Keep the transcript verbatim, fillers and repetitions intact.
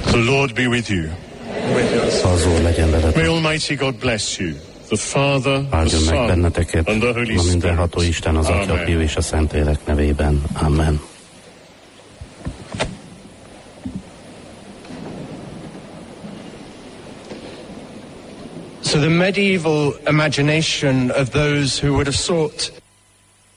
The Lord be with you. Az Úr legyen May veletek. Almighty God bless you, the Father, the Áldjon meg Son, benneteket, and the Holy a Spirit. mindenható Isten, az Atya, a Amen. Fiú és a Szentlélek nevében. Amen. So the medieval imagination of those who would have sought